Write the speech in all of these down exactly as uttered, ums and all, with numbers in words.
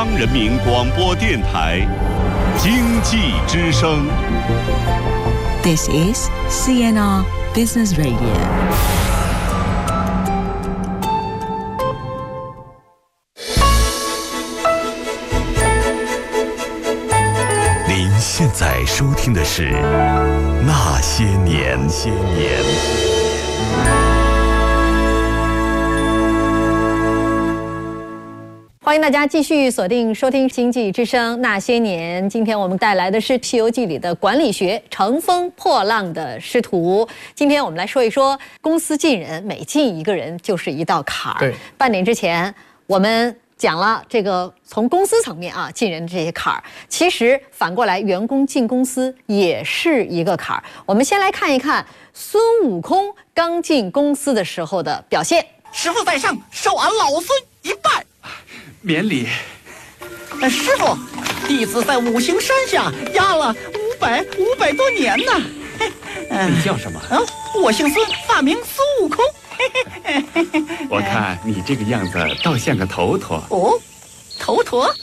央人民广播电台经济之声。 This is C N R Business Radio。 您现在收听的是《那些年》。些年， 欢迎大家继续锁定收听《经济之声那些年》。今天我们带来的是《西游记》里的管理学，乘风破浪的师徒。今天我们来说一说，公司进人，每进一个人就是一道坎儿。 对， 半点之前我们讲了这个从公司层面啊进人的这些坎儿，其实反过来员工进公司也是一个坎儿。我们先来看一看孙悟空刚进公司的时候的表现。 师傅在上，受俺老孙一拜。 免礼。 师傅，弟子在五行山下压了五百五百多年呢。 你叫什么？ 啊，我姓孙，法名孙悟空。 我看你这个样子倒像个头陀。 哦，头陀。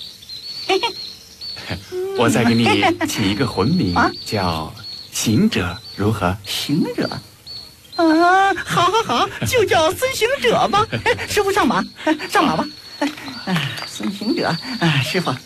我再给你起一个浑名，啊、叫行者，如何？ 行者。啊，好好好，就叫孙行者吧。师傅上马，上马吧。哎，孙行者，哎，师傅，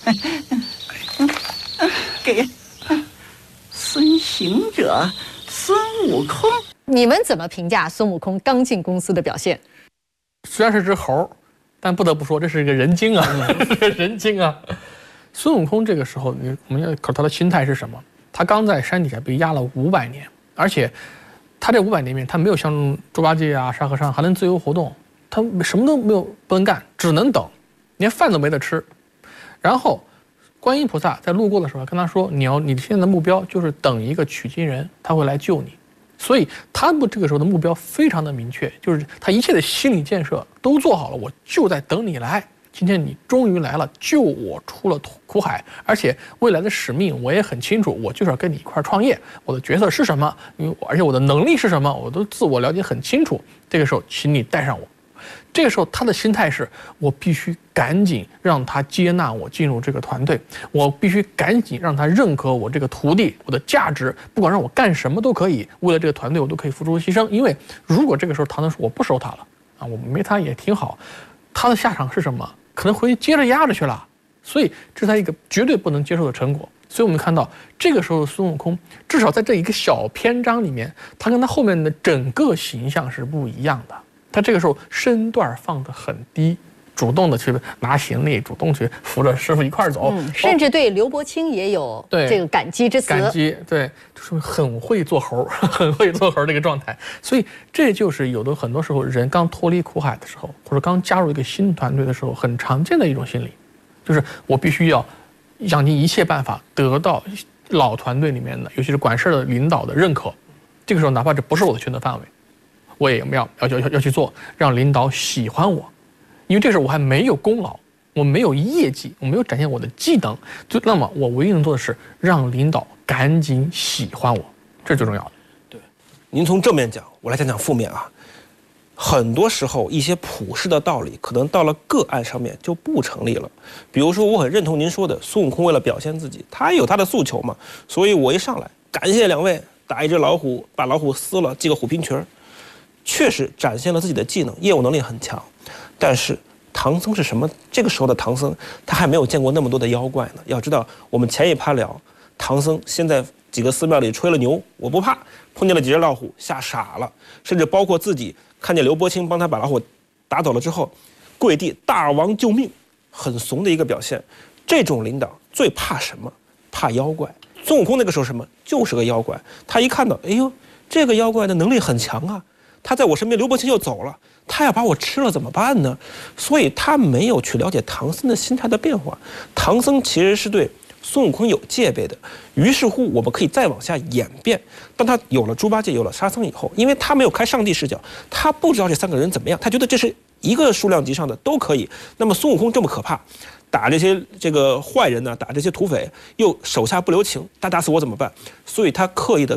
给孙行者，孙悟空。 你们怎么评价孙悟空刚进公司的表现？ 虽然是只猴，但不得不说这是一个人精啊，是个人精啊。孙悟空这个时候，你我们要考他的心态是什么？他刚在山底下被压了五百年，而且他这五百年里面，他没有像猪八戒啊、沙和尚还能自由活动，他什么都没有不能干，只能等，连饭都没得吃。然后观音菩萨在路过的时候跟他说：“你要你现在的目标就是等一个取经人，他会来救你。”所以他们这个时候的目标非常的明确，就是他一切的心理建设都做好了，我就在等你来。今天你终于来了，救我出了苦海，而且未来的使命我也很清楚，我就是要跟你一块创业，我的角色是什么，因为而且我的能力是什么，我都自我了解很清楚。这个时候，请你带上我。这个时候他的心态是，我必须赶紧让他接纳我进入这个团队，我必须赶紧让他认可我这个徒弟，我的价值，不管让我干什么都可以，为了这个团队我都可以付出牺牲。因为如果这个时候唐僧说我不收他了啊，我没他也挺好，他的下场是什么？可能回去接着压着去了。所以这是他一个绝对不能接受的成果。所以我们看到这个时候孙悟空至少在这一个小篇章里面，他跟他后面的整个形象是不一样的。他这个时候身段放得很低，主动的去拿行李，主动去扶着师傅一块走， 嗯，甚至对刘伯清也有这个感激之词。 感激，对，就是很会做猴，很会做猴这个状态。所以这就是有的很多时候人刚脱离苦海的时候，或者刚加入一个新团队的时候，很常见的一种心理，就是我必须要想尽一切办法得到老团队里面的，尤其是管事的领导的认可。这个时候，哪怕这不是我的权责范围，我也要要要要去做，让领导喜欢我，因为这时候我还没有功劳，我没有业绩，我没有展现我的技能，就那么我唯一能做的是让领导赶紧喜欢我，这是最重要的。 对，您从正面讲，我来讲讲负面啊。很多时候，一些普世的道理，可能到了个案上面就不成立了。比如说，我很认同您说的，孙悟空为了表现自己，他也有他的诉求嘛，所以我一上来感谢两位，打一只老虎，把老虎撕了，系个虎皮裙儿。确实展现了自己的技能，业务能力很强，但是唐僧是什么？这个时候的唐僧，他还没有见过那么多的妖怪呢。要知道，我们前一趴聊，唐僧先在几个寺庙里吹了牛，我不怕，碰见了几只老虎，吓傻了，甚至包括自己看见刘伯清帮他把老虎打走了之后，跪地大王救命，很怂的一个表现。这种领导最怕什么？怕妖怪。孙悟空那个时候什么？就是个妖怪。他一看到，哎呦，这个妖怪的能力很强啊。他在我身边，刘伯清又走了，他要把我吃了怎么办呢？所以他没有去了解唐僧的心态的变化。唐僧其实是对孙悟空有戒备的。于是乎，我们可以再往下演变。当他有了猪八戒，有了沙僧以后，因为他没有开上帝视角，他不知道这三个人怎么样，他觉得这是一个数量级上的都可以。那么孙悟空这么可怕，打这些这个坏人呢，打这些土匪，又手下不留情，他打死我怎么办？所以他刻意的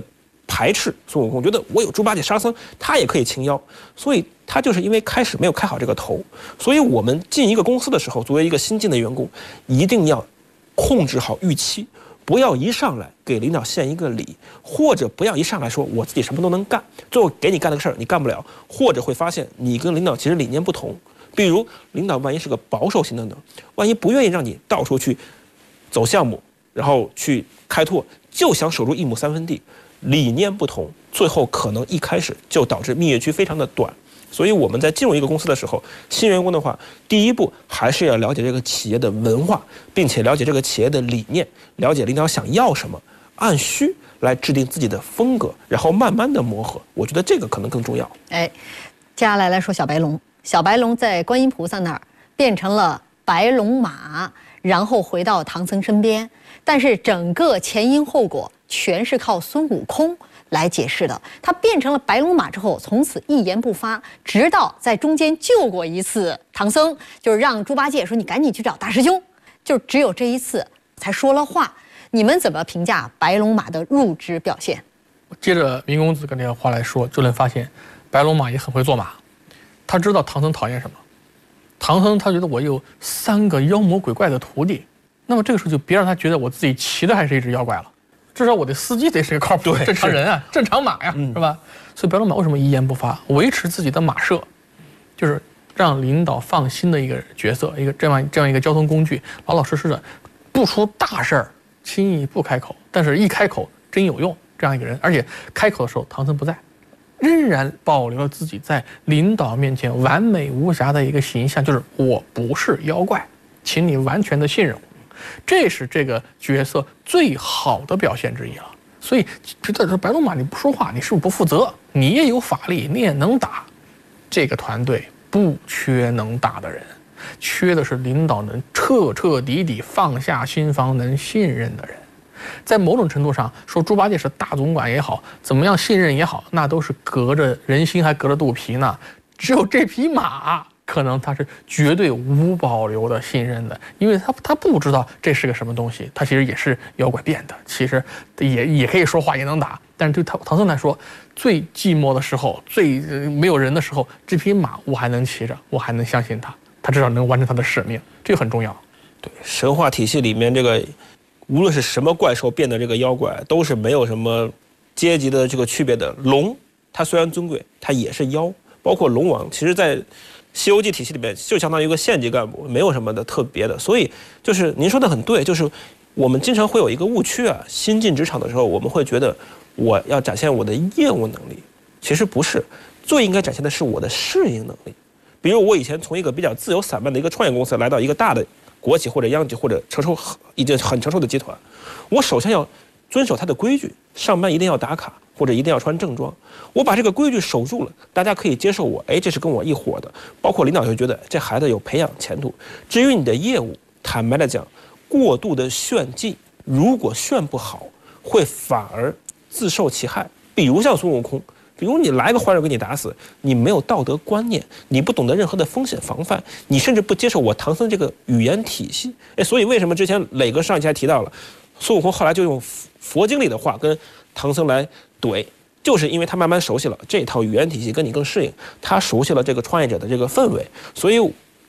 排斥孙悟空，觉得我有猪八戒、沙僧，他也可以擒妖，所以他就是因为开始没有开好这个头。所以我们进一个公司的时候，作为一个新进的员工，一定要控制好预期，不要一上来给领导献一个礼，或者不要一上来说我自己什么都能干，最后给你干了个事儿你干不了，或者会发现你跟领导其实理念不同。比如领导万一是个保守型的呢，万一不愿意让你到处去走项目，然后去开拓，就想守住一亩三分地，理念不同，最后可能一开始就导致蜜月期非常的短。所以我们在进入一个公司的时候，新员工的话，第一步还是要了解这个企业的文化，并且了解这个企业的理念，了解领导想要什么，按需来制定自己的风格，然后慢慢的磨合。我觉得这个可能更重要。 哎，接下来来说小白龙。小白龙在观音菩萨那儿变成了白龙马，然后回到唐僧身边，但是整个前因后果全是靠孙悟空来解释的。他变成了白龙马之后，从此一言不发，直到在中间救过一次唐僧，就是让猪八戒说你赶紧去找大师兄，就只有这一次才说了话。你们怎么评价白龙马的入职表现？ 接着明公子跟这个话来说，就能发现白龙马也很会做马。他知道唐僧讨厌什么，唐僧他觉得我有三个妖魔鬼怪的徒弟，那么这个时候就别让他觉得我自己骑的还是一只妖怪了，至少我的司机得是个靠谱的正常人啊，正常马呀，嗯、是吧？所以白龙马为什么一言不发，维持自己的马舍，就是让领导放心的一个角色，一个这样这样一个交通工具，老老实实的，不出大事儿，轻易不开口，但是一开口真有用，这样一个人，而且开口的时候唐僧不在。仍然保留了自己在领导面前完美无瑕的一个形象，就是我不是妖怪，请你完全的信任我，这是这个角色最好的表现之一了。所以觉得说白龙马你不说话，你是不是不负责？你也有法力，你也能打，这个团队不缺能打的人，缺的是领导能彻彻底底放下心防、能信任的人。在某种程度上说，猪八戒是大总管也好，怎么样信任也好，那都是隔着人心还隔着肚皮呢。只有这匹马，可能他是绝对无保留的信任的，因为他他不知道这是个什么东西，他其实也是妖怪变的，其实也也可以说话，也能打。但是对唐唐僧来说，最寂寞的时候，最没有人的时候，这匹马我还能骑着，我还能相信他，他至少能完成他的使命，这个很重要。 对，神话体系里面这个。无论是什么怪兽变的这个妖怪，都是没有什么阶级的这个区别的。龙，它虽然尊贵，它也是妖。包括龙王，其实在《西游记》体系里面，就相当于一个县级干部，没有什么的特别的。所以，就是您说的很对，就是我们经常会有一个误区啊。新进职场的时候，我们会觉得我要展现我的业务能力，其实不是，最应该展现的是我的适应能力。比如我以前从一个比较自由散漫的一个创业公司来到一个大的国企或者央企或者成熟已经很成熟的集团，我首先要遵守它的规矩，上班一定要打卡或者一定要穿正装。我把这个规矩守住了，大家可以接受我，哎，这是跟我一伙的，包括领导就觉得这孩子有培养前途。至于你的业务，坦白的讲，过度的炫技，如果炫不好，会反而自受其害。比如像孙悟空。比如你来个坏人给你打死，你没有道德观念，你不懂得任何的风险防范，你甚至不接受我唐僧这个语言体系。哎，所以为什么之前磊哥上一期还提到了，孙悟空后来就用佛经里的话跟唐僧来怼，就是因为他慢慢熟悉了这套语言体系，跟你更适应，他熟悉了这个创业者的这个氛围。所以